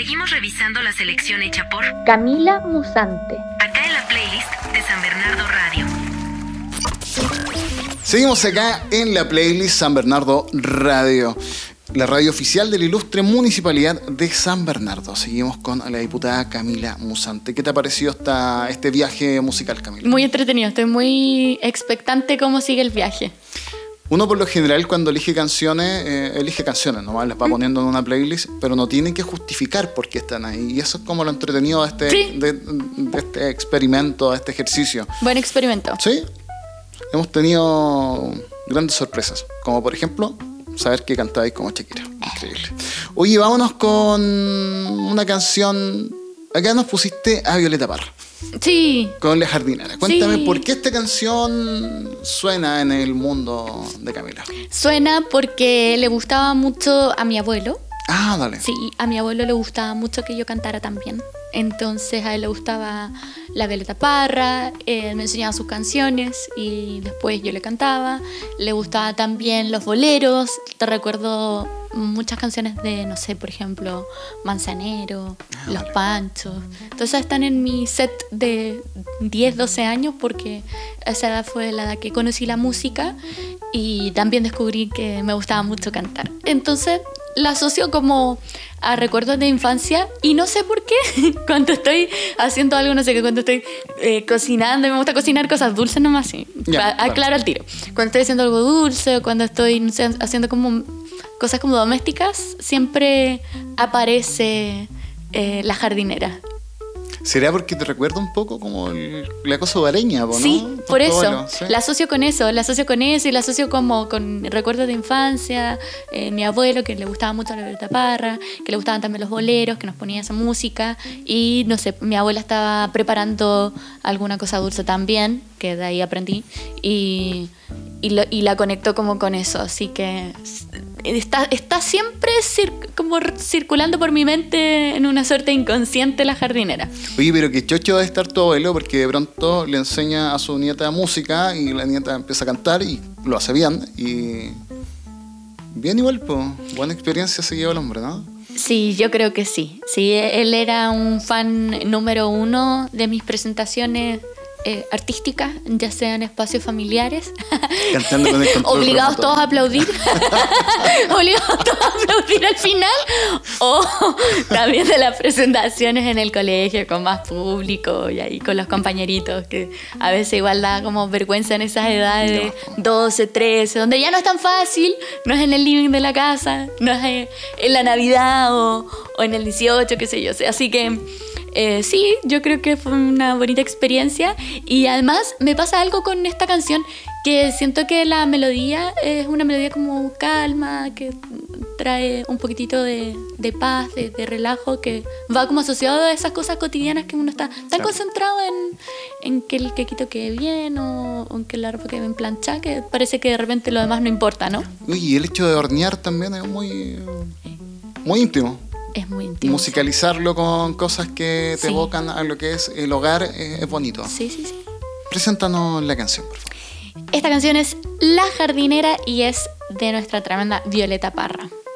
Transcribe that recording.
Seguimos revisando la selección hecha por Camila Musante. acá en la playlist de San Bernardo Radio. Seguimos acá en la playlist San Bernardo Radio, la radio oficial de la ilustre Municipalidad de San Bernardo. Seguimos con la diputada Camila Musante. ¿Qué te ha parecido este viaje musical, Camila? Muy entretenido, estoy muy expectante cómo sigue el viaje. Uno por lo general cuando elige canciones nomás las va poniendo en una playlist, pero no tiene que justificar por qué están ahí. Y eso es como lo entretenido de este experimento, de este ejercicio. Buen experimento. Sí, hemos tenido grandes sorpresas, como por ejemplo saber que cantabais como Shakira. Increíble. Oye, vámonos con una canción. Acá nos pusiste a Violeta Parra. Sí. Con La Jardinera. Cuéntame, Sí. ¿por qué esta canción suena en el mundo de Camila? Suena porque le gustaba mucho a mi abuelo. Ah, dale. Sí, a mi abuelo le gustaba mucho que yo cantara también. Entonces a él le gustaba la Violeta Parra, me enseñaba sus canciones y después yo le cantaba. Le gustaba también los boleros. Te recuerdo muchas canciones de, no sé, por ejemplo, Manzanero, Los Panchos. Todas esas están en mi set de 10, 12 años porque esa edad fue la edad que conocí la música y también descubrí que me gustaba mucho cantar. Entonces la asocio como a recuerdos de infancia y no sé por qué cuando estoy haciendo algo, no sé qué, cuando estoy cocinando, y me gusta cocinar cosas dulces nomás, sí. Aclaro al tiro. Cuando estoy haciendo algo dulce o cuando estoy, no sé, haciendo como cosas como domésticas, siempre aparece La Jardinera. ¿Será porque te recuerda un poco como la cosa hogareña, ¿no? Sí, por eso. Bueno, ¿sí? La asocio con eso y la asocio como con recuerdos de infancia, mi abuelo que le gustaba mucho la Violeta Parra, que le gustaban también los boleros, que nos ponía esa música y no sé, mi abuela estaba preparando alguna cosa dulce también, que de ahí aprendí y la conectó como con eso, así que está siempre como circulando por mi mente en una suerte inconsciente La Jardinera. Oye, pero que chocho debe estar tu abuelo porque de pronto le enseña a su nieta música y la nieta empieza a cantar y lo hace bien. Y bien igual, pues, buena experiencia se lleva el hombre, ¿no? Sí, yo creo que sí. Sí, él era un fan número 1 de mis presentaciones artísticas, ya sean en espacios familiares. Cantando con el control Obligados remoto. todos a aplaudir. Obligados todos a aplaudir al final. O también de las presentaciones en el colegio con más público y ahí con los compañeritos, que a veces igual da como vergüenza en esas edades, 12, 13, donde ya no es tan fácil, no es en el living de la casa, no es en la Navidad o en el 18, qué sé yo. Así que sí, yo creo que fue una bonita experiencia y además me pasa algo con esta canción que siento que la melodía es una melodía como calma, que trae un poquitito de paz, de relajo, que va como asociado a esas cosas cotidianas que uno está tan concentrado en que el quequito quede bien o en que la ropa quede bien planchada, que parece que de repente lo demás no importa, ¿no? Y el hecho de hornear también es muy íntimo. Es muy íntimo. Musicalizarlo con cosas que te Sí. evocan a lo que es el hogar es bonito. Sí, sí, sí. Preséntanos la canción, por favor. Esta canción es La Jardinera y es de nuestra tremenda Violeta Parra.